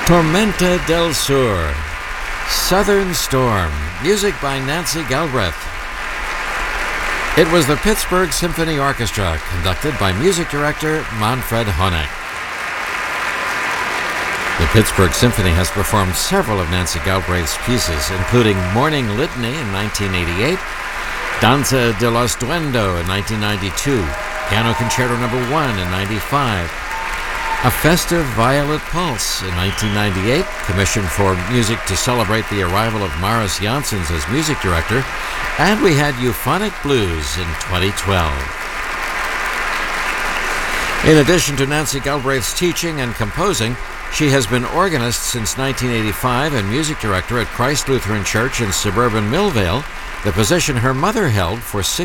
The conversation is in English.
Tormenta del Sur, Southern Storm, music by Nancy Galbraith. It was the Pittsburgh Symphony Orchestra, conducted by music director Manfred Honeck. The Pittsburgh Symphony has performed several of Nancy Galbraith's pieces, including Morning Litany in 1988, Danza dello Stuendo in 1992, Piano Concerto No. 1 in 1995, A Festive Violet Pulse in 1998, commissioned for music to celebrate the arrival of Maris Janssens as music director, and we had Euphonic Blues in 2012. In addition to Nancy Galbraith's teaching and composing, she has been organist since 1985 and music director at Christ Lutheran Church in suburban Millvale, the position her mother held for 6